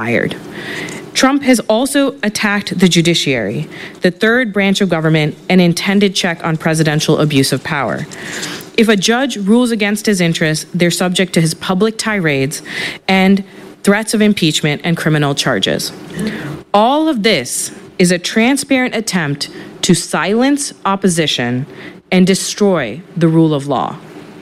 fired. Trump has also attacked the judiciary, the third branch of government, an intended check on presidential abuse of power. If a judge rules against his interests, they're subject to his public tirades and threats of impeachment and criminal charges. All of this is a transparent attempt to silence opposition and destroy the rule of law.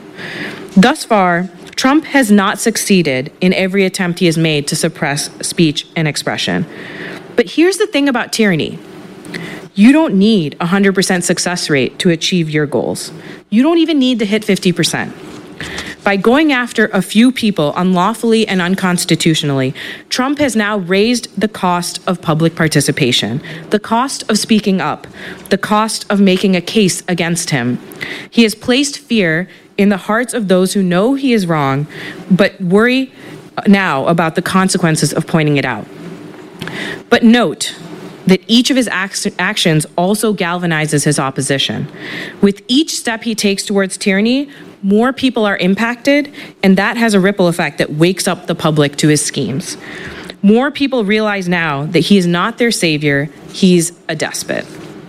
Thus far, Trump has not succeeded in every attempt he has made to suppress speech and expression. But here's the thing about tyranny. You don't need a 100% success rate to achieve your goals. You don't even need to hit 50%. By going after a few people unlawfully and unconstitutionally, Trump has now raised the cost of public participation, the cost of speaking up, the cost of making a case against him. He has placed fear in the hearts of those who know he is wrong, but worry now about the consequences of pointing it out. But note that each of his actions also galvanizes his opposition. With each step he takes towards tyranny, more people are impacted, and that has a ripple effect that wakes up the public to his schemes. More people realize now that he is not their savior, he's a despot.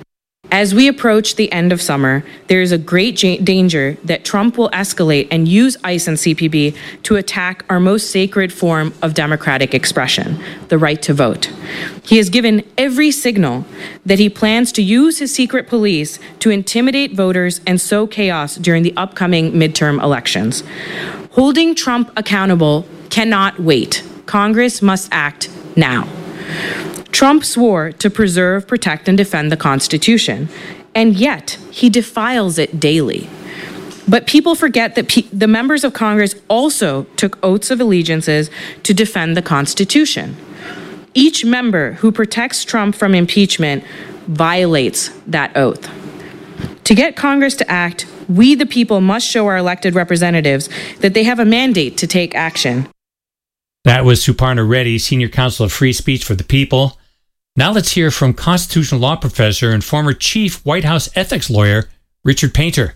As we approach the end of summer, there is a great danger that Trump will escalate and use ICE and CPB to attack our most sacred form of democratic expression, the right to vote. He has given every signal that he plans to use his secret police to intimidate voters and sow chaos during the upcoming midterm elections. Holding Trump accountable cannot wait. Congress must act now. Trump swore to preserve, protect, and defend the Constitution, and yet he defiles it daily. But people forget that the members of Congress also took oaths of allegiances to defend the Constitution. Each member who protects Trump from impeachment violates that oath. To get Congress to act, we the people must show our elected representatives that they have a mandate to take action. That was Suparna Reddy, Senior Counsel of Free Speech for the People. Now let's hear from constitutional law professor and former chief White House ethics lawyer, Richard Painter.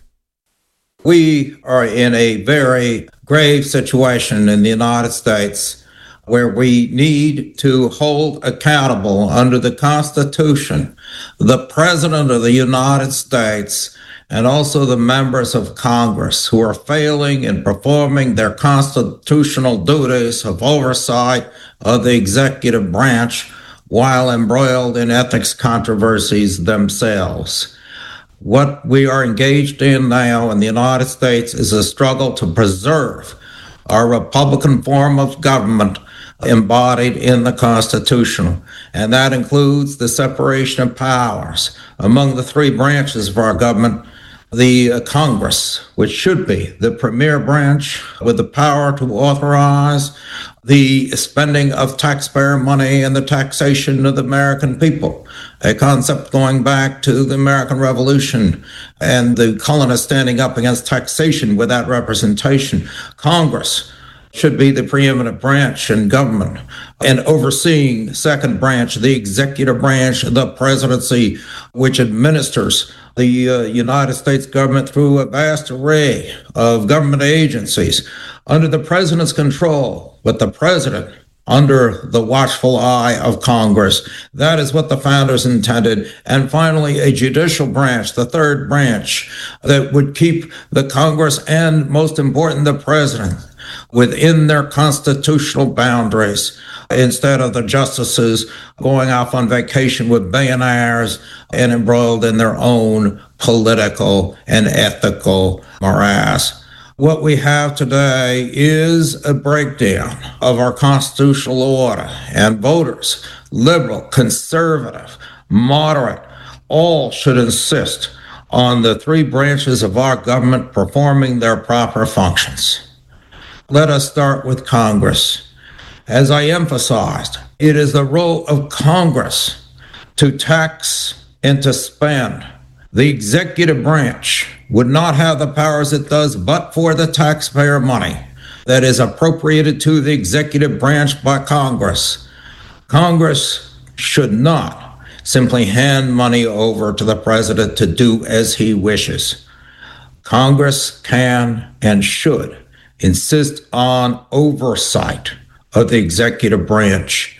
We are in a very grave situation in the United States where we need to hold accountable under the Constitution the President of the United States and also the members of Congress who are failing in performing their constitutional duties of oversight of the executive branch while embroiled in ethics controversies themselves. What we are engaged in now in the United States is a struggle to preserve our Republican form of government embodied in the Constitution, and that includes the separation of powers among the three branches of our government. The Congress, which should be the premier branch with the power to authorize the spending of taxpayer money and the taxation of the American people, a concept going back to the American Revolution and the colonists standing up against taxation without representation. Congress should be the preeminent branch in government and overseeing second branch, the executive branch, the presidency, which administers the United States government through a vast array of government agencies under the president's control, but the president under the watchful eye of Congress. That is what the founders intended. And finally, a judicial branch, the third branch, that would keep the Congress and, most important, the president within their constitutional boundaries, instead of the justices going off on vacation with billionaires and embroiled in their own political and ethical morass. What we have today is a breakdown of our constitutional order, and voters, liberal, conservative, moderate, all should insist on the three branches of our government performing their proper functions. Let us start with Congress. As I emphasized, it is the role of Congress to tax and to spend. The executive branch would not have the powers it does but for the taxpayer money that is appropriated to the executive branch by Congress. Congress should not simply hand money over to the president to do as he wishes. Congress can and should insist on oversight of the executive branch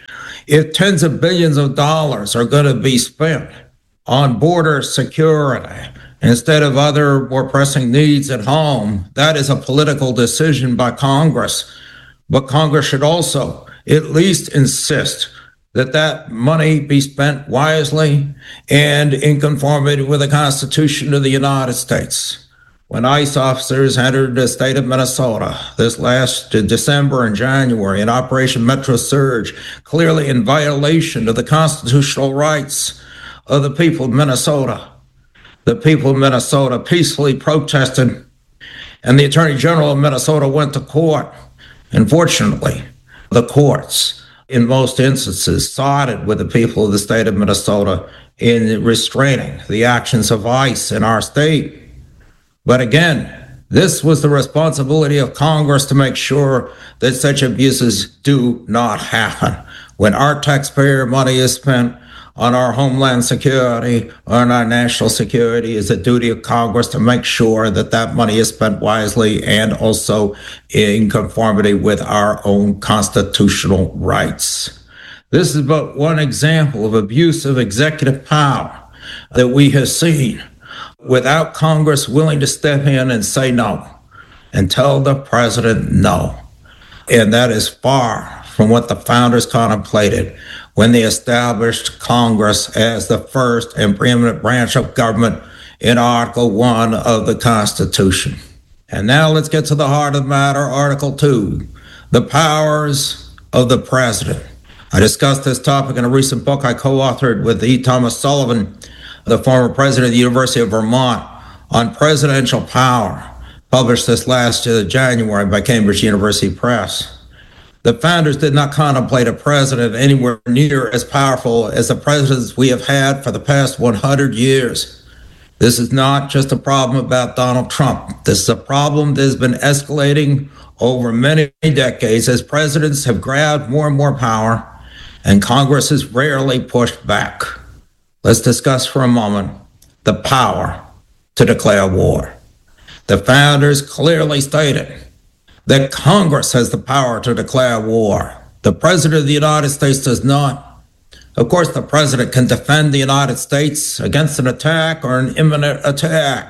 If tens of billions of dollars are going to be spent on border security instead of other more pressing needs at home, that is a political decision by Congress. But Congress should also at least insist that that money be spent wisely and in conformity with the Constitution of the United States. When ICE officers entered the state of Minnesota this last December and January in Operation Metro Surge, clearly in violation of the constitutional rights of the people of Minnesota, the people of Minnesota peacefully protested, and the Attorney General of Minnesota went to court. Unfortunately, the courts, in most instances, sided with the people of the state of Minnesota in restraining the actions of ICE in our state. But again, this was the responsibility of Congress to make sure that such abuses do not happen. When our taxpayer money is spent on our homeland security, on our national security, it's the duty of Congress to make sure that that money is spent wisely and also in conformity with our own constitutional rights. This is but one example of abuse of executive power that we have seen without Congress willing to step in and say no and tell the president no. And that is far from what the founders contemplated when they established Congress as the first and preeminent branch of government in Article 1 of the Constitution. And now let's get to the heart of the matter, Article 2, the powers of the president. I discussed this topic in a recent book I co-authored with E. Thomas Sullivan, the former president of the University of Vermont, on presidential power, published this last January by Cambridge University Press. The founders did not contemplate a president anywhere near as powerful as the presidents we have had for the past 100 years. This is not just a problem about Donald Trump. This is a problem that has been escalating over many decades as presidents have grabbed more and more power, and Congress has rarely pushed back. Let's discuss for a moment the power to declare war. The founders clearly stated that Congress has the power to declare war. The President of the United States does not. Of course, the President can defend the United States against an attack or an imminent attack.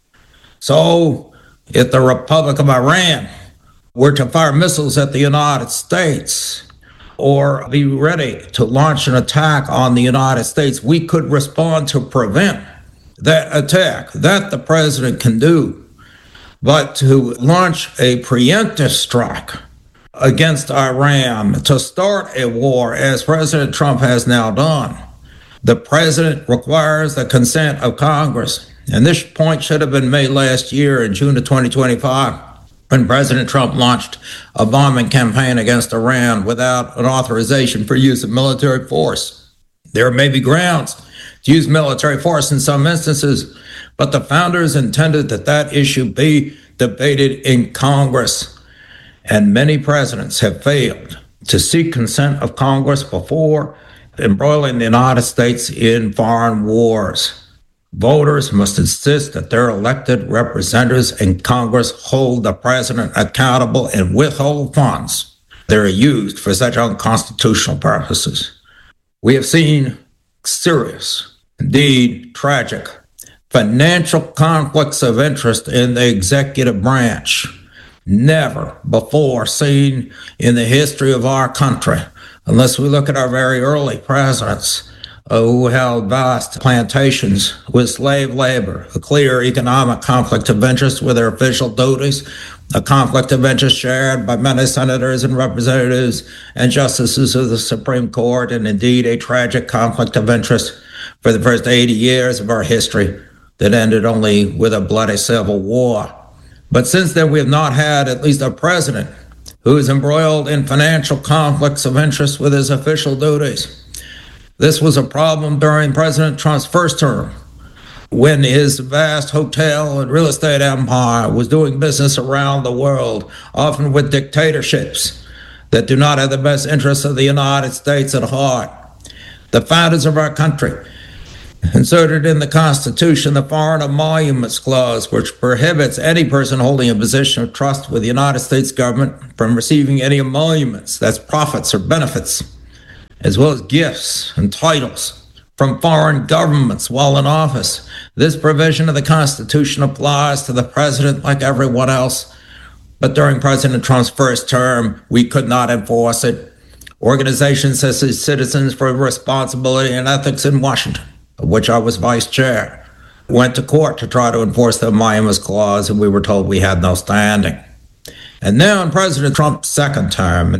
So, if the Republic of Iran were to fire missiles at the United States or be ready to launch an attack on the United States, we could respond to prevent that attack. That the President can do. But to launch a preemptive strike against Iran, to start a war, as President Trump has now done, the president requires the consent of Congress. And this point should have been made last year in June of 2025, when President Trump launched a bombing campaign against Iran without an authorization for use of military force. There may be grounds to use military force in some instances, but the founders intended that that issue be debated in Congress. And many presidents have failed to seek consent of Congress before embroiling the United States in foreign wars. Voters must insist that their elected representatives in Congress hold the president accountable and withhold funds that are used for such unconstitutional purposes. We have seen serious, indeed tragic, financial conflicts of interest in the executive branch, never before seen in the history of our country, unless we look at our very early presidents who held vast plantations with slave labor, a clear economic conflict of interest with their official duties, a conflict of interest shared by many senators and representatives and justices of the Supreme Court, and indeed a tragic conflict of interest for the first 80 years of our history that ended only with a bloody civil war. But since then, we have not had at least a president who is embroiled in financial conflicts of interest with his official duties. This was a problem during President Trump's first term, when his vast hotel and real estate empire was doing business around the world, often with dictatorships that do not have the best interests of the United States at heart. The founders of our country inserted in the Constitution the Foreign Emoluments Clause, which prohibits any person holding a position of trust with the United States government from receiving any emoluments, that's profits or benefits, as well as gifts and titles from foreign governments while in office. This provision of the Constitution applies to the president like everyone else, but during President Trump's first term, we could not enforce it. Organizations such as Citizens for Responsibility and Ethics in Washington, of which I was vice chair, went to court to try to enforce the Emoluments Clause, and we were told we had no standing. And now in President Trump's second term,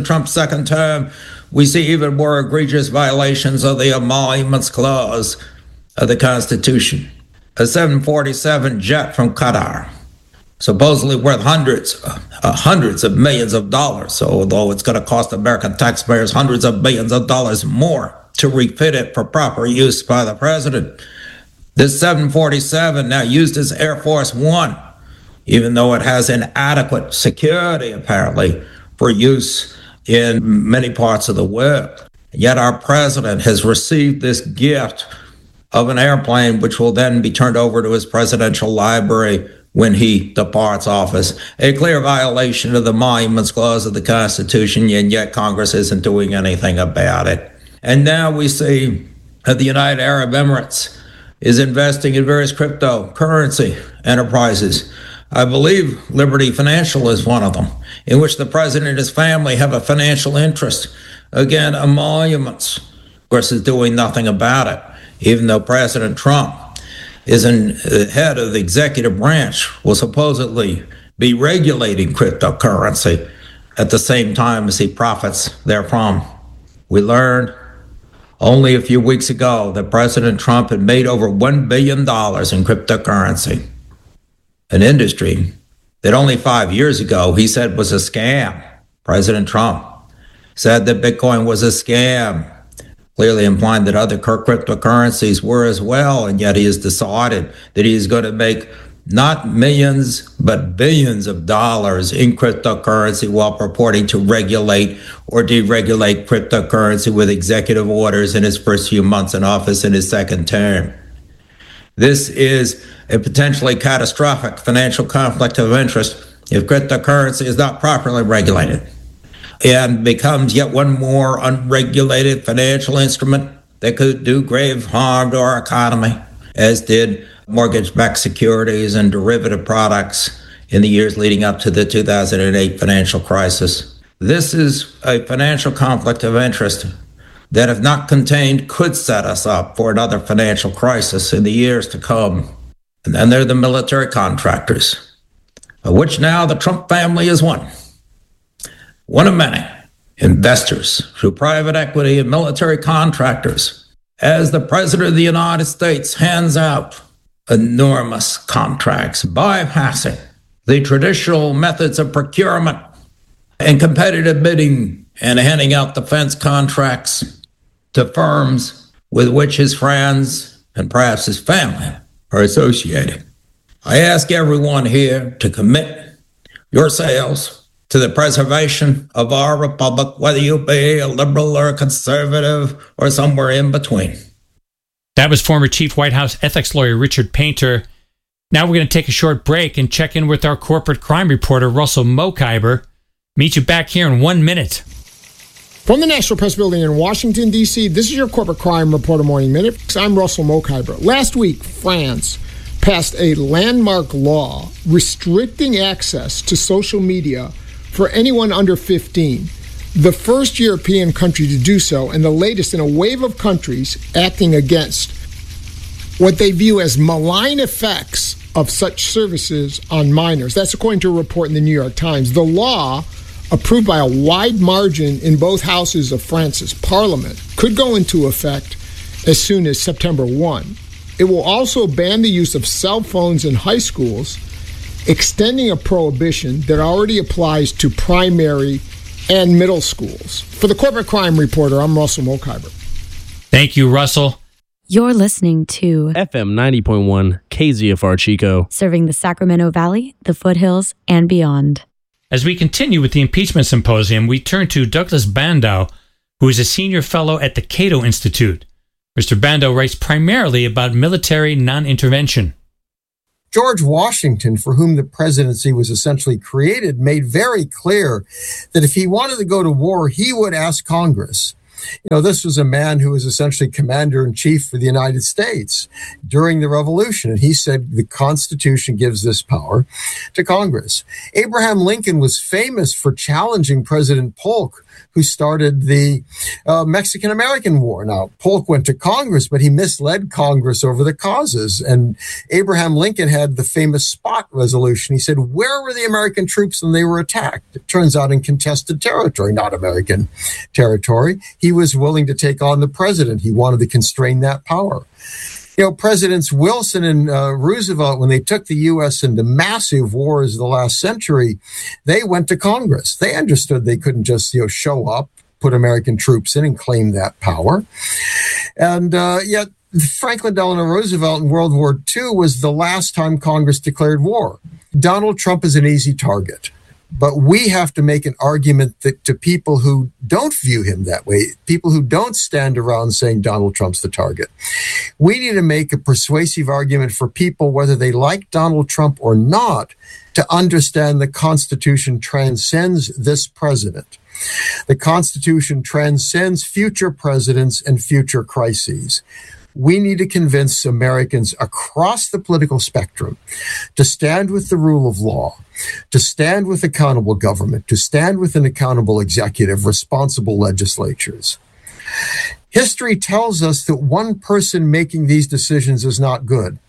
we see even more egregious violations of the Emoluments Clause of the Constitution. A 747 jet from Qatar, supposedly worth hundreds of millions of dollars, although it's going to cost American taxpayers hundreds of billions of dollars more to refit it for proper use by the president. This 747 now used as Air Force One, even though it has inadequate security, apparently, for use in many parts of the world. Yet our president has received this gift of an airplane, which will then be turned over to his presidential library when he departs office. A clear violation of the Emoluments Clause of the Constitution, and yet Congress isn't doing anything about it. And now we see that the United Arab Emirates is investing in various cryptocurrency enterprises. I believe Liberty Financial is one of them, in which the president and his family have a financial interest. Again, emoluments, of course, is doing nothing about it, even though President Trump is the head of the executive branch, will supposedly be regulating cryptocurrency at the same time as he profits therefrom. We learned only a few weeks ago that President Trump had made over $1 billion in cryptocurrency, an industry that only 5 years ago he said was a scam. President Trump said that Bitcoin was a scam, clearly implying that other cryptocurrencies were as well, and yet he has decided that he is going to make not millions, but billions of dollars in cryptocurrency while purporting to regulate or deregulate cryptocurrency with executive orders in his first few months in office in his second term. This is a potentially catastrophic financial conflict of interest if cryptocurrency is not properly regulated and becomes yet one more unregulated financial instrument that could do grave harm to our economy, as did mortgage-backed securities and derivative products in the years leading up to the 2008 financial crisis. This is a financial conflict of interest that, if not contained, could set us up for another financial crisis in the years to come. And then there are the military contractors, of which now the Trump family is one of many investors through private equity and military contractors, as the President of the United States hands out enormous contracts, bypassing the traditional methods of procurement and competitive bidding, and handing out defense contracts to firms with which his friends and perhaps his family are associated. I ask everyone here to commit yourselves to the preservation of our republic, whether you be a liberal or a conservative or somewhere in between. That was former Chief White House ethics lawyer Richard Painter. Now we're going to take a short break and check in with our corporate crime reporter, Russell Mokhiber. Meet you back here in 1 minute. From the National Press Building in Washington, D.C., this is your Corporate Crime Reporter Morning Minute. I'm Russell Mokhiber. Last week, France passed a landmark law restricting access to social media for anyone under 15. The first European country to do so, and the latest in a wave of countries acting against what they view as malign effects of such services on minors. That's according to a report in the New York Times. The law, approved by a wide margin in both houses of France's parliament, could go into effect as soon as September 1. It will also ban the use of cell phones in high schools, extending a prohibition that already applies to primary and middle schools. For the Corporate Crime Reporter, I'm Russell Mokhiber. Thank you, Russell. You're listening to FM 90.1 KZFR Chico, serving the Sacramento Valley, the foothills, and beyond. As we continue with the impeachment symposium, we turn to Douglas Bandow, who is a senior fellow at the Cato Institute. Mr. Bandow writes primarily about military non-intervention. George Washington, for whom the presidency was essentially created, made very clear that if he wanted to go to war, he would ask Congress. This was a man who was essentially commander-in-chief for the United States during the Revolution, and he said the Constitution gives this power to Congress. Abraham Lincoln was famous for challenging President Polk, who started the Mexican-American War. Now, Polk went to Congress, but he misled Congress over the causes. And Abraham Lincoln had the famous Spot Resolution. He said, where were the American troops when they were attacked? It turns out in contested territory, not American territory. He was willing to take on the president. He wanted to constrain that power. Presidents Wilson and Roosevelt, when they took the U.S. into massive wars of the last century, they went to Congress. They understood they couldn't just, show up, put American troops in and claim that power. And yet Franklin Delano Roosevelt in World War II was the last time Congress declared war. Donald Trump is an easy target. But we have to make an argument that to people who don't view him that way, people who don't stand around saying Donald Trump's the target. We need to make a persuasive argument for people, whether they like Donald Trump or not, to understand the Constitution transcends this president. The Constitution transcends future presidents and future crises. We need to convince Americans across the political spectrum to stand with the rule of law, to stand with accountable government, to stand with an accountable executive, responsible legislatures. History tells us that one person making these decisions is not good.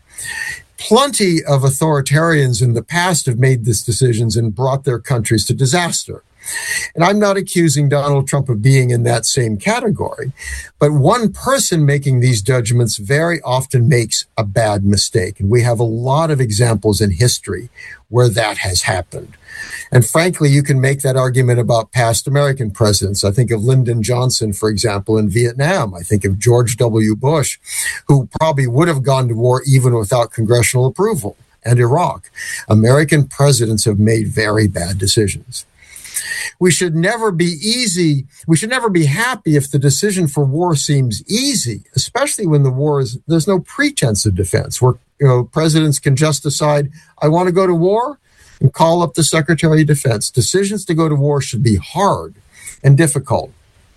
Plenty of authoritarians in the past have made these decisions and brought their countries to disaster. And I'm not accusing Donald Trump of being in that same category, but one person making these judgments very often makes a bad mistake. And we have a lot of examples in history where that has happened. And frankly, you can make that argument about past American presidents. I think of Lyndon Johnson, for example, in Vietnam. I think of George W. Bush, who probably would have gone to war even without congressional approval, and Iraq. American presidents have made very bad decisions. We should never be easy. We should never be happy if the decision for war seems easy, especially when the war is, there's no pretense of defense, where presidents can just decide, I want to go to war, and call up the Secretary of Defense. Decisions to go to war should be hard and difficult.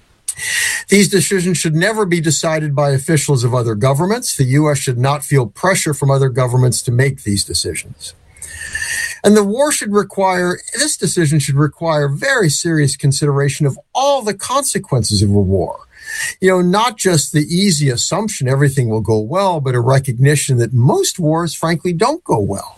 These decisions should never be decided by officials of other governments. The U.S. should not feel pressure from other governments to make these decisions. And this decision should require very serious consideration of all the consequences of a war. Not just the easy assumption everything will go well, but a recognition that most wars, frankly, don't go well.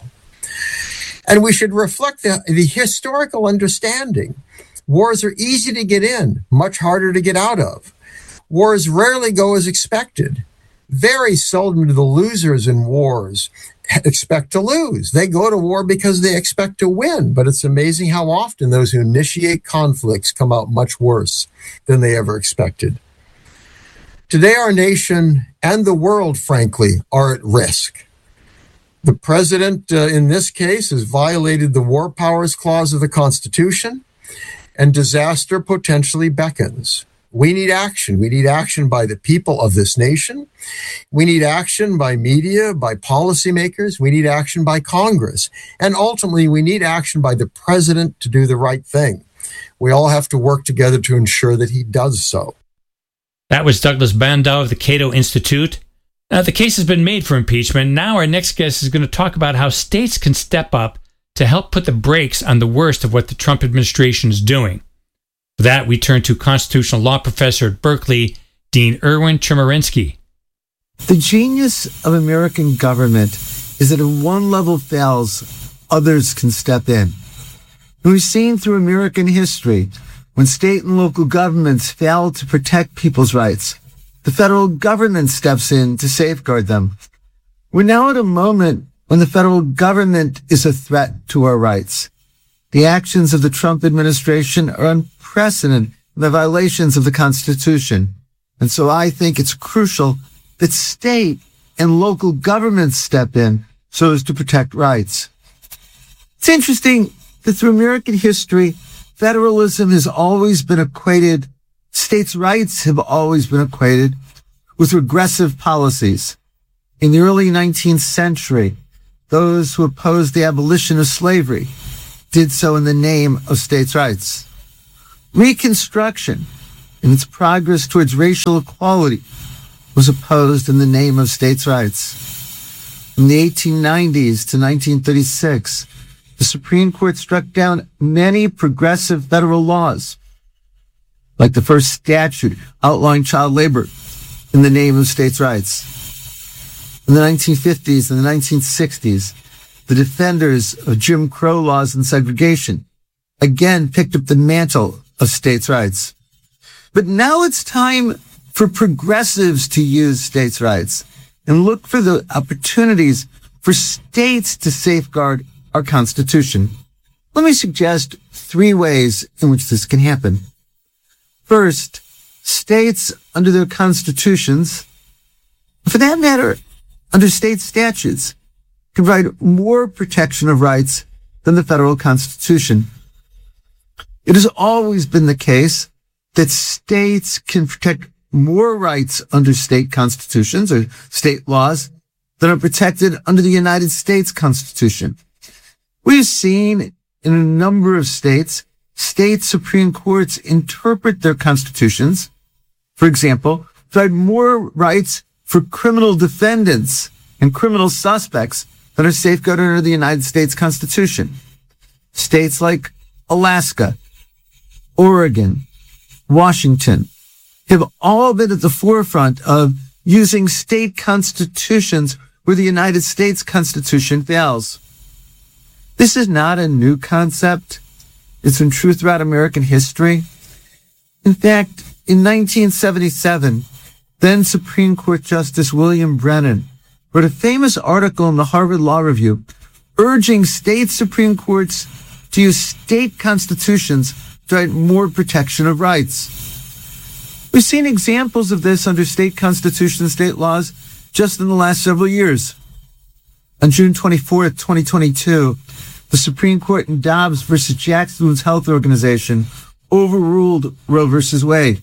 And we should reflect the historical understanding. Wars are easy to get in, much harder to get out of. Wars rarely go as expected. Very seldom do the losers in wars expect to lose. They go to war because they expect to win. But it's amazing how often those who initiate conflicts come out much worse than they ever expected. Today, our nation and the world, frankly, are at risk. The president, in this case, has violated the War Powers Clause of the Constitution, and disaster potentially beckons. We need action. We need action by the people of this nation. We need action by media, by policymakers. We need action by Congress. And ultimately, we need action by the president to do the right thing. We all have to work together to ensure that he does so. That was Douglas Bandow of the Cato Institute. Now, the case has been made for impeachment. Now our next guest is going to talk about how states can step up to help put the brakes on the worst of what the Trump administration is doing. For that, we turn to constitutional law professor at Berkeley, Dean Erwin Chemerinsky. The genius of American government is that if one level fails, others can step in. And we've seen through American history, when state and local governments fail to protect people's rights, the federal government steps in to safeguard them. We're now at a moment when the federal government is a threat to our rights. The actions of the Trump administration are unprecedented in the violations of the Constitution. And so I think it's crucial that state and local governments step in so as to protect rights. It's interesting that through American history, federalism has always been equated, states' rights have always been equated with regressive policies. In the early 19th century, those who opposed the abolition of slavery did so in the name of states' rights. Reconstruction and its progress towards racial equality was opposed in the name of states' rights. From the 1890s to 1936, the Supreme Court struck down many progressive federal laws, like the first statute outlawing child labor in the name of states' rights. In the 1950s and the 1960s, the defenders of Jim Crow laws and segregation again picked up the mantle of states' rights. But now it's time for progressives to use states' rights and look for the opportunities for states to safeguard our Constitution. Let me suggest 3 ways in which this can happen. First, states under their constitutions, for that matter, under state statutes, can provide more protection of rights than the federal Constitution. It has always been the case that states can protect more rights under state constitutions or state laws than are protected under the United States Constitution. We've seen in a number of states, state Supreme Courts interpret their constitutions, for example, provide more rights for criminal defendants and criminal suspects that are safeguarded under the United States Constitution. States like Alaska, Oregon, Washington have all been at the forefront of using state constitutions where the United States Constitution fails. This is not a new concept. It's been true throughout American history. In fact, in 1977, then Supreme Court Justice William Brennan wrote a famous article in the Harvard Law Review urging state Supreme Courts to use state constitutions to provide more protection of rights. We've seen examples of this under state constitutions and state laws just in the last several years. On June 24th, 2022, the Supreme Court in Dobbs versus Jackson Woods Health Organization overruled Roe versus Wade.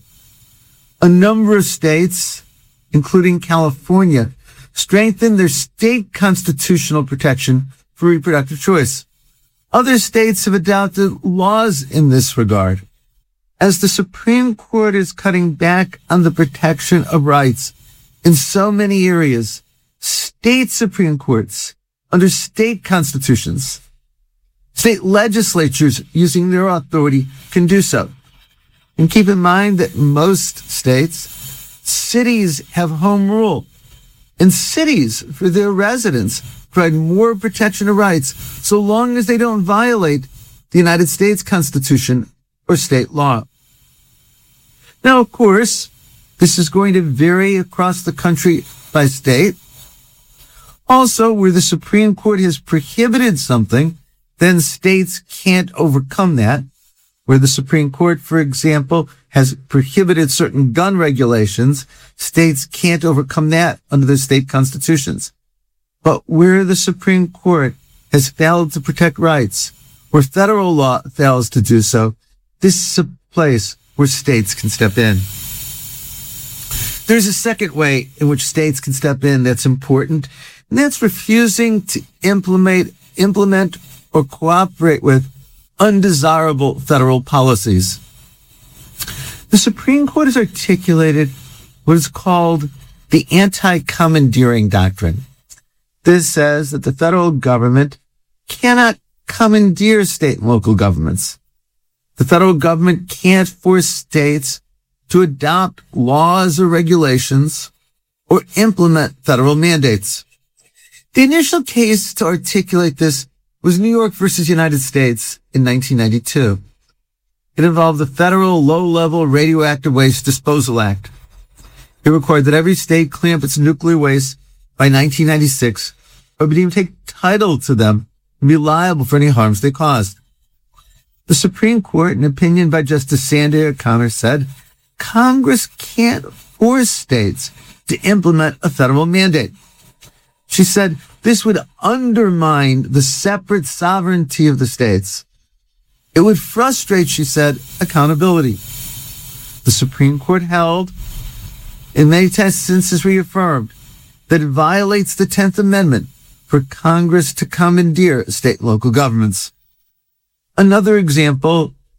A number of states, including California, strengthened their state constitutional protection for reproductive choice. Other states have adopted laws in this regard. As the Supreme Court is cutting back on the protection of rights in so many areas, state Supreme Courts under state constitutions, state legislatures using their authority can do so. And keep in mind that in most states, cities have home rule. And cities, for their residents, provide more protection of rights so long as they don't violate the United States Constitution or state law. Now, of course, this is going to vary across the country by state. Also, where the Supreme Court has prohibited something, then states can't overcome that. Where the Supreme Court, for example, has prohibited certain gun regulations, states can't overcome that under their state constitutions. But where the Supreme Court has failed to protect rights, where federal law fails to do so, this is a place where states can step in. There's a second way in which states can step in that's important, and that's refusing to implement or cooperate with undesirable federal policies. The Supreme Court has articulated what is called the anti-commandeering doctrine. This says that the federal government cannot commandeer state and local governments. The federal government can't force states to adopt laws or regulations or implement federal mandates. The initial case to articulate this was New York versus United States in 1992. It involved the Federal Low-Level Radioactive Waste Disposal Act. It required that every state clean up its nuclear waste by 1996 or be deemed to take title to them and be liable for any harms they caused. The Supreme Court, in an opinion by Justice Sandra O'Connor, said Congress can't force states to implement a federal mandate. She said this would undermine the separate sovereignty of the states. It would frustrate, she said, accountability. The Supreme Court held, in many instances reaffirmed, that it violates the 10th Amendment for Congress to commandeer state and local governments. Another example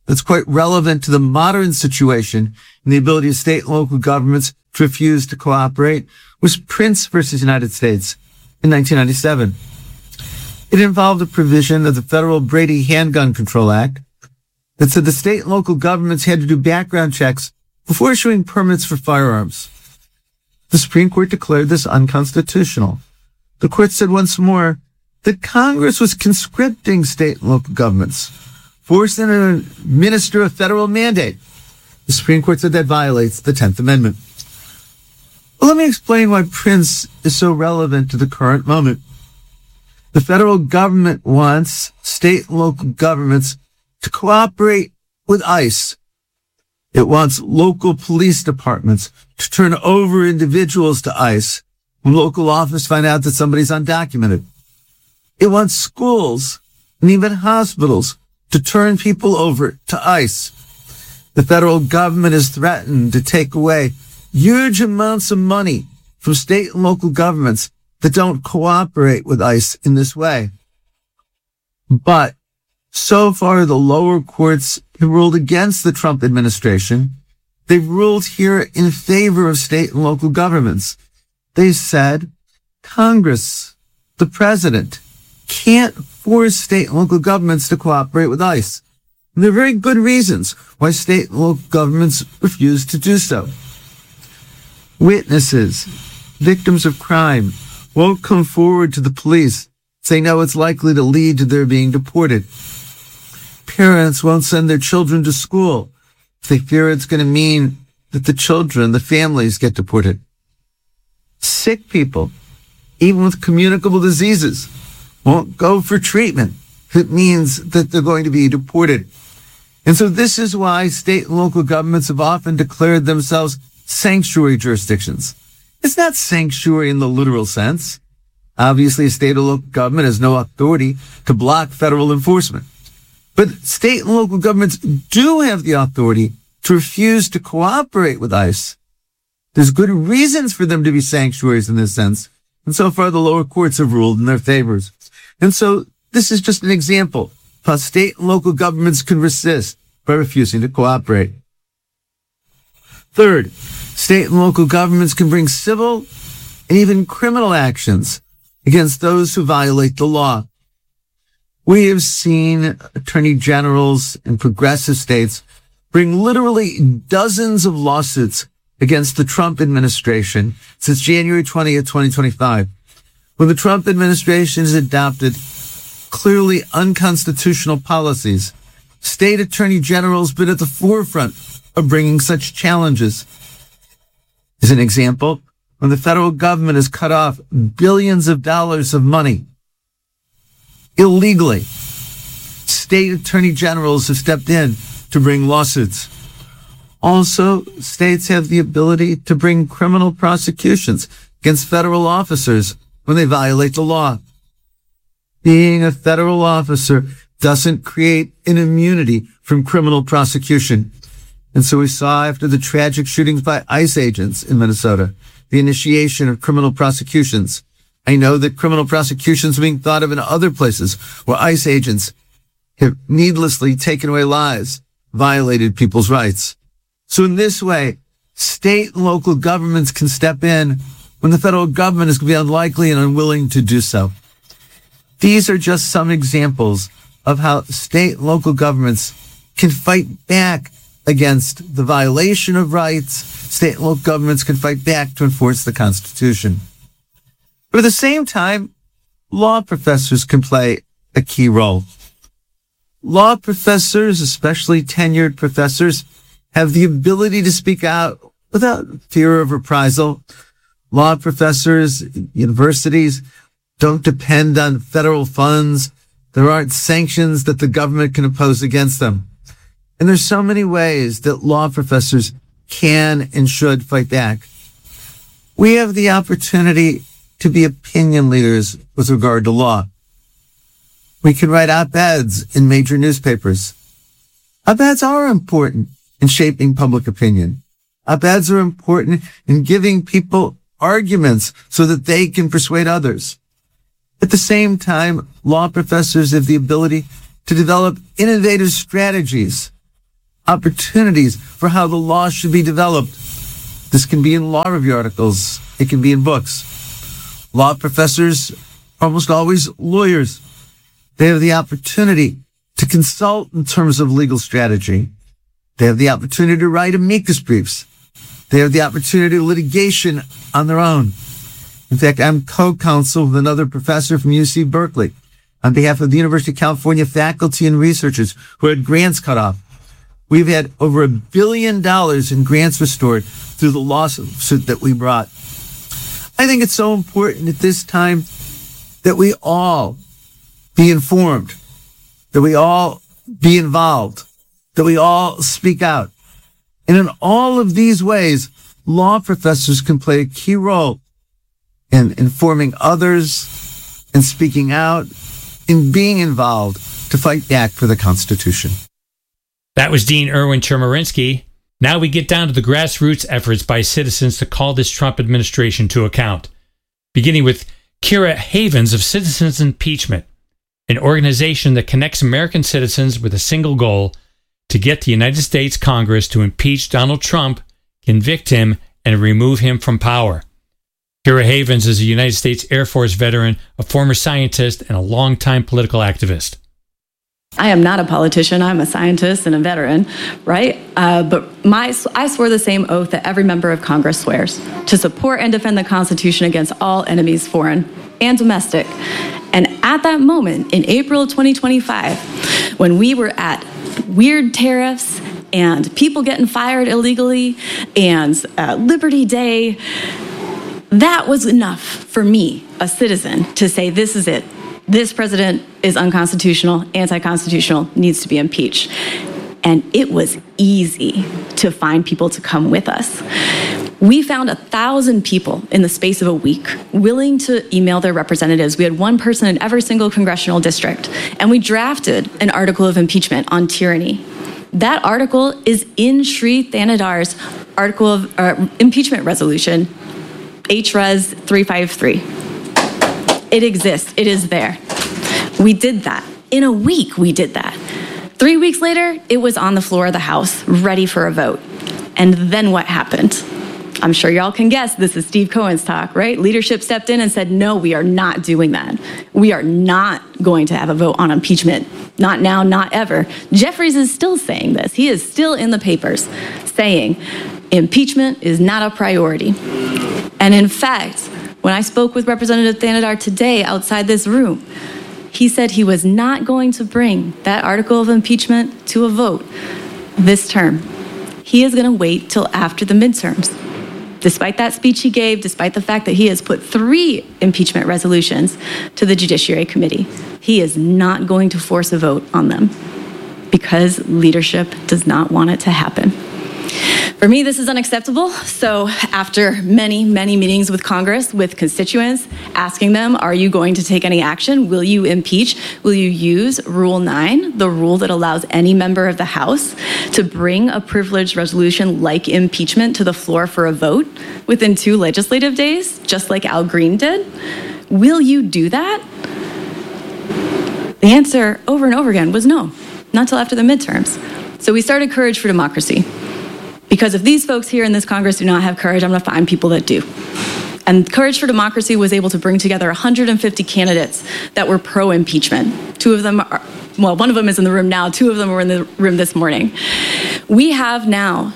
that's quite relevant to the modern situation and the ability of state and local governments to refuse to cooperate was Prince versus United States in 1997. It involved a provision of the Federal Brady Handgun Control Act that said the state and local governments had to do background checks before issuing permits for firearms. The Supreme Court declared this unconstitutional. The court said once more that Congress was conscripting state and local governments, forcing them to administer a federal mandate. The Supreme Court said that violates the 10th Amendment. Well, let me explain why Prince is so relevant to the current moment. The federal government wants state and local governments to cooperate with ICE. It wants local police departments to turn over individuals to ICE when local officers find out that somebody's undocumented. It wants schools and even hospitals to turn people over to ICE. The federal government has threatened to take away huge amounts of money from state and local governments that don't cooperate with ICE in this way. But so far, the lower courts have ruled against the Trump administration. They've ruled here in favor of state and local governments. They said Congress, the president, can't force state and local governments to cooperate with ICE. And there are very good reasons why state and local governments refuse to do so. Witnesses, victims of crime, won't come forward to the police, say no, it's likely to lead to their being deported. Parents won't send their children to school if they fear it's going to mean that the children, the families, get deported. Sick people, even with communicable diseases, won't go for treatment if it means that they're going to be deported. And so this is why state and local governments have often declared themselves sanctuary jurisdictions. It's not sanctuary in the literal sense. Obviously, a state or local government has no authority to block federal enforcement. But state and local governments do have the authority to refuse to cooperate with ICE. There's good reasons for them to be sanctuaries in this sense. And so far, the lower courts have ruled in their favors. And so this is just an example of how state and local governments can resist by refusing to cooperate. Third, state and local governments can bring civil and even criminal actions against those who violate the law. We have seen attorney generals in progressive states bring literally dozens of lawsuits against the Trump administration since January 20th, 2025. When the Trump administration has adopted clearly unconstitutional policies, state attorney generals have been at the forefront of bringing such challenges. As an example, when the federal government has cut off billions of dollars of money illegally, state attorney generals have stepped in to bring lawsuits. Also, states have the ability to bring criminal prosecutions against federal officers when they violate the law. Being a federal officer doesn't create an immunity from criminal prosecution. And so we saw after the tragic shootings by ICE agents in Minnesota, the initiation of criminal prosecutions. I know that criminal prosecutions are being thought of in other places where ICE agents have needlessly taken away lives, violated people's rights. So in this way, state and local governments can step in when the federal government is going to be unlikely and unwilling to do so. These are just some examples of how state and local governments can fight back against the violation of rights. State and local governments can fight back to enforce the Constitution. But at the same time, law professors can play a key role. Law professors, especially tenured professors, have the ability to speak out without fear of reprisal. Law professors, universities don't depend on federal funds. There aren't sanctions that the government can impose against them. And there's so many ways that law professors can and should fight back. We have the opportunity to be opinion leaders with regard to law. We can write op-eds in major newspapers. Op-eds are important in shaping public opinion. Op-eds are important in giving people arguments so that they can persuade others. At the same time, law professors have the ability to develop innovative strategies opportunities for how the law should be developed. This can be in law review articles. It can be in books. Law professors are almost always lawyers. They have the opportunity to consult in terms of legal strategy. They have the opportunity to write amicus briefs. They have the opportunity to litigation on their own. In fact, I'm co-counsel with another professor from UC Berkeley on behalf of the University of California faculty and researchers who had grants cut off. We've had over $1 billion in grants restored through the lawsuit that we brought. I think it's so important at this time that we all be informed, that we all be involved, that we all speak out. And in all of these ways, law professors can play a key role in informing others, in speaking out, in being involved to fight back for the Constitution. That was Dean Erwin Chemerinsky. Now we get down to the grassroots efforts by citizens to call this Trump administration to account. Beginning with Kira Havens of Citizens Impeachment, an organization that connects American citizens with a single goal: to get the United States Congress to impeach Donald Trump, convict him, and remove him from power. Kira Havens is a United States Air Force veteran, a former scientist, and a longtime political activist. I am not a politician. I'm a scientist and a veteran, right? But I swore the same oath that every member of Congress swears: to support and defend the Constitution against all enemies, foreign and domestic. And at that moment, in April of 2025, when we were at weird tariffs and people getting fired illegally and Liberty Day, that was enough for me, a citizen, to say, this is it. This president is unconstitutional, anti-constitutional, needs to be impeached. And it was easy to find people to come with us. We found 1,000 people in the space of a week willing to email their representatives. We had one person in every single congressional district. And we drafted an article of impeachment on tyranny. That article is in Sri Thanadar's article of impeachment resolution, HRES 353. It exists. It is there. We did that. In a week, we did that. 3 weeks later, it was on the floor of the House, ready for a vote. And then what happened? I'm sure y'all can guess. This is Steve Cohen's talk, right? Leadership stepped in and said, no, we are not doing that. We are not going to have a vote on impeachment. Not now, not ever. Jeffries is still saying this. He is still in the papers saying impeachment is not a priority. And in fact, when I spoke with Representative Thanadar today outside this room, he said he was not going to bring that article of impeachment to a vote this term. He is going to wait till after the midterms. Despite that speech he gave, despite the fact that he has put 3 impeachment resolutions to the Judiciary Committee, he is not going to force a vote on them because leadership does not want it to happen. For me, this is unacceptable. So after many, many meetings with Congress, with constituents, asking them, are you going to take any action? Will you impeach? Will you use Rule 9, the rule that allows any member of the House to bring a privileged resolution like impeachment to the floor for a vote within 2 legislative days, just like Al Green did? Will you do that? The answer over and over again was no, not till after the midterms. So we started Courage for Democracy. Because if these folks here in this Congress do not have courage, I'm going to find people that do. And Courage for Democracy was able to bring together 150 candidates that were pro-impeachment. 2 of them are, well, one of them is in the room now. 2 of them were in the room this morning. We have now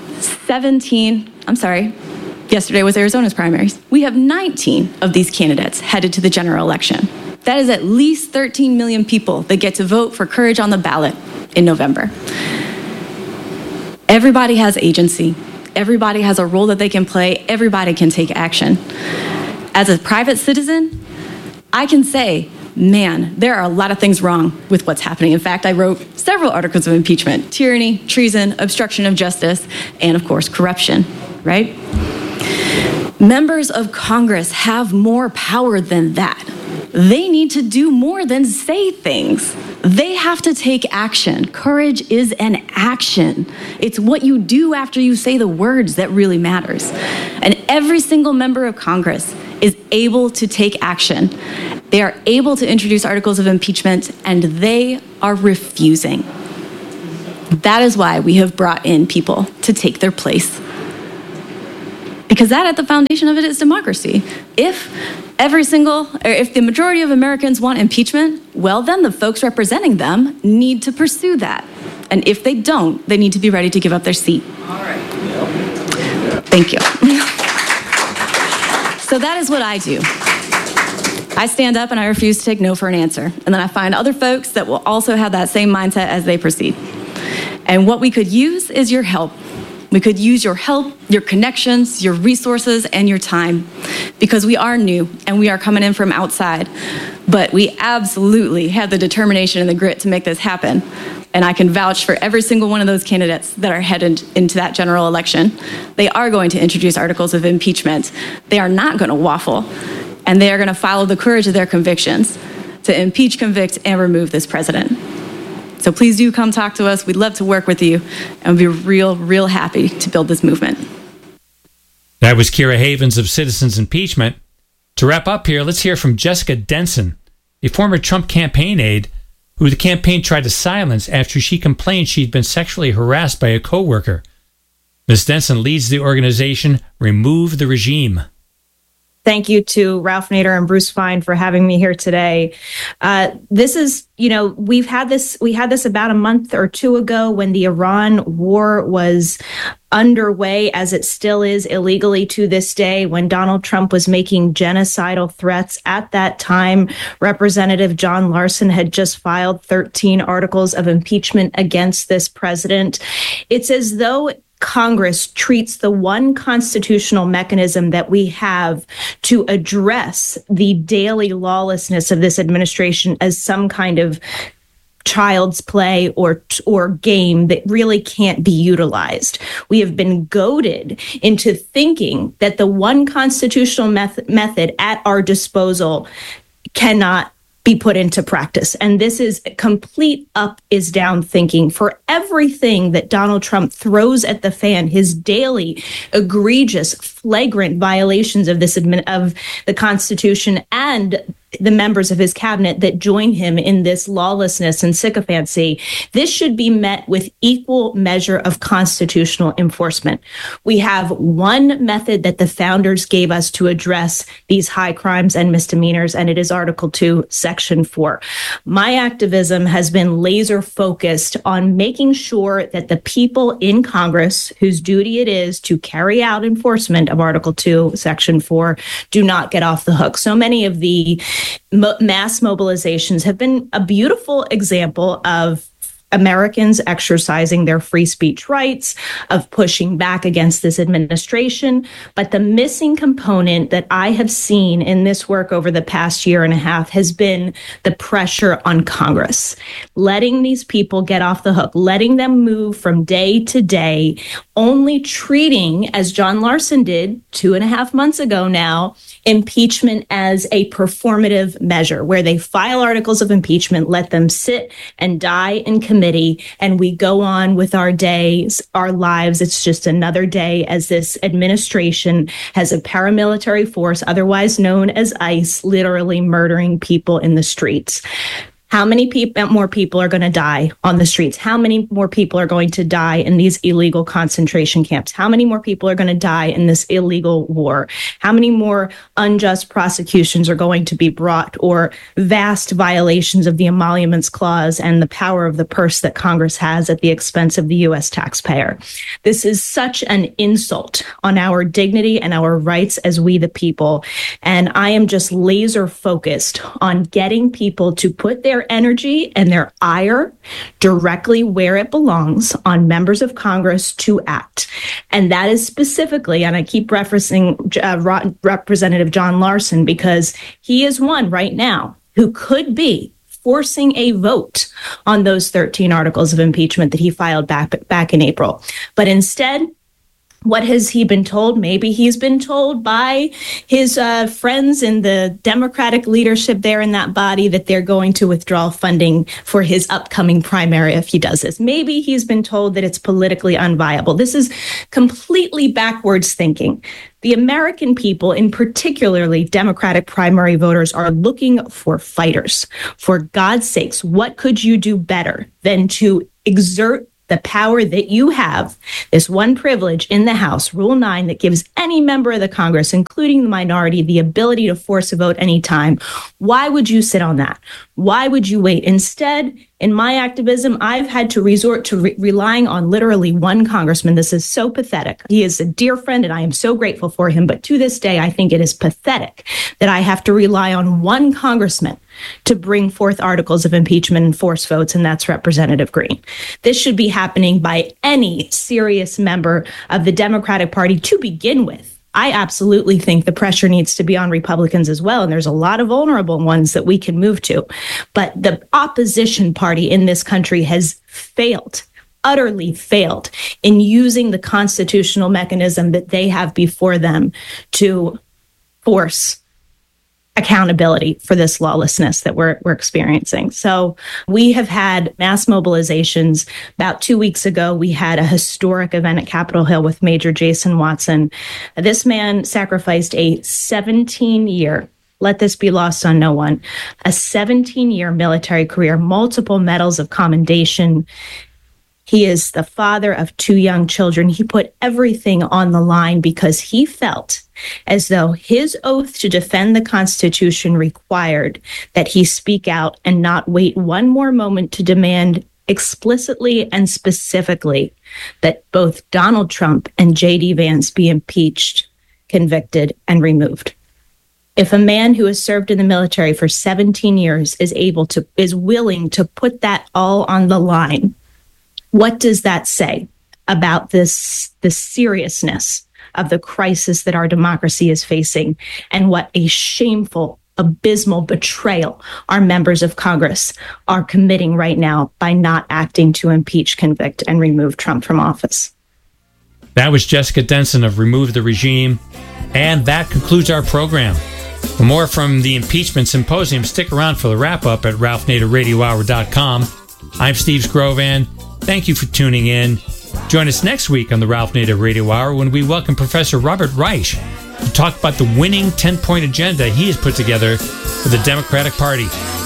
yesterday was Arizona's primaries. We have 19 of these candidates headed to the general election. That is at least 13 million people that get to vote for Courage on the ballot in November. Everybody has agency. Everybody has a role that they can play. Everybody can take action. As a private citizen, I can say, man, there are a lot of things wrong with what's happening. In fact, I wrote several articles of impeachment: tyranny, treason, obstruction of justice, and of course, corruption, right? Members of Congress have more power than that. They need to do more than say things. They have to take action. Courage is an action. It's what you do after you say the words that really matters. And every single member of Congress is able to take action. They are able to introduce articles of impeachment, and they are refusing. That is why we have brought in people to take their place. Because that at the foundation of it is democracy. If the majority of Americans want impeachment, well, then the folks representing them need to pursue that. And if they don't, they need to be ready to give up their seat. All right. Thank you. So that is what I do. I stand up and I refuse to take no for an answer. And then I find other folks that will also have that same mindset as they proceed. And what we could use is your help. We could use your help, your connections, your resources, and your time, because we are new and we are coming in from outside. But we absolutely have the determination and the grit to make this happen. And I can vouch for every single one of those candidates that are headed into that general election. They are going to introduce articles of impeachment. They are not going to waffle. And they are going to follow the courage of their convictions to impeach, convict, and remove this president. So please do come talk to us. We'd love to work with you, and we'll be real happy to build this movement. That was Kira Havens of Citizens Impeachment. To wrap up here, let's hear from Jessica Denson, a former Trump campaign aide who the campaign tried to silence after she complained she'd been sexually harassed by a coworker. Ms. Denson leads the organization Remove the Regime. Thank you to Ralph Nader and Bruce Fein for having me here today. This is, we had this about a month or two ago when the Iran war was underway, as it still is illegally to this day, when Donald Trump was making genocidal threats. At that time, Representative John Larson had just filed 13 articles of impeachment against this president. It's as though Congress treats the one constitutional mechanism that we have to address the daily lawlessness of this administration as some kind of child's play or game that really can't be utilized. We have been goaded into thinking that the one constitutional method at our disposal cannot be put into practice. And this is complete up is down thinking. For everything that Donald Trump throws at the fan, his daily egregious, flagrant violations of of the Constitution and the members of his cabinet that join him in this lawlessness and sycophancy, this should be met with equal measure of constitutional enforcement. We have one method that the founders gave us to address these high crimes and misdemeanors, and it is Article 2, Section 4. My activism has been laser focused on making sure that the people in Congress, whose duty it is to carry out enforcement of Article 2, Section 4, do not get off the hook. So many of the mass mobilizations have been a beautiful example of Americans exercising their free speech rights, of pushing back against this administration. But the missing component that I have seen in this work over the past year and a half has been the pressure on Congress, letting these people get off the hook, letting them move from day to day, only treating, as John Larson did 2.5 months ago now, impeachment as a performative measure where they file articles of impeachment, let them sit and die in committee, and we go on with our days, our lives. It's just another day as this administration has a paramilitary force, otherwise known as ICE, literally murdering people in the streets. How many more people are going to die on the streets? How many more people are going to die in these illegal concentration camps? How many more people are going to die in this illegal war? How many more unjust prosecutions are going to be brought, or vast violations of the Emoluments Clause and the power of the purse that Congress has at the expense of the U.S. taxpayer? This is such an insult on our dignity and our rights as we the people. And I am just laser focused on getting people to put their energy and their ire directly where it belongs, on members of Congress to act. And that is specifically, and I keep referencing Representative John Larson, because he is one right now who could be forcing a vote on those 13 articles of impeachment that he filed back in April. But instead, what has he been told? Maybe he's been told by his friends in the Democratic leadership there in that body that they're going to withdraw funding for his upcoming primary if he does this. Maybe he's been told that it's politically unviable. This is completely backwards thinking. The American people, in particularly Democratic primary voters, are looking for fighters. For God's sakes, what could you do better than to exert the power that you have, this one privilege in the House, Rule 9, that gives any member of the Congress, including the minority, the ability to force a vote anytime, why would you sit on that? Why would you wait? Instead, in my activism, I've had to resort to relying on literally one congressman. This is so pathetic. He is a dear friend, and I am so grateful for him. But to this day, I think it is pathetic that I have to rely on one congressman to bring forth articles of impeachment and force votes, and that's Representative Green. This should be happening by any serious member of the Democratic Party to begin with. I absolutely think the pressure needs to be on Republicans as well, and there's a lot of vulnerable ones that we can move to. But the opposition party in this country has failed, utterly failed, in using the constitutional mechanism that they have before them to force accountability for this lawlessness that we're experiencing. So we have had mass mobilizations. About 2 weeks ago, we had a historic event at Capitol Hill with Major Jason Watson. This man sacrificed a 17-year, let this be lost on no one, a 17-year military career, multiple medals of commendation. He is the father of 2 young children. He put everything on the line because he felt as though his oath to defend the Constitution required that he speak out and not wait one more moment to demand explicitly and specifically that both Donald Trump and J.D. Vance be impeached, convicted, and removed. If a man who has served in the military for 17 years is willing to put that all on the line, what does that say about the seriousness of the crisis that our democracy is facing, and what a shameful, abysmal betrayal our members of Congress are committing right now by not acting to impeach, convict, and remove Trump from office? That was Jessica Denson of Remove the Regime. And that concludes our program. For more from the Impeachment Symposium, stick around for the wrap-up at RalphNaderRadioHour.com. I'm Steve Scrovan. Thank you for tuning in. Join us next week on the Ralph Nader Radio Hour when we welcome Professor Robert Reich to talk about the winning 10-point agenda he has put together for the Democratic Party.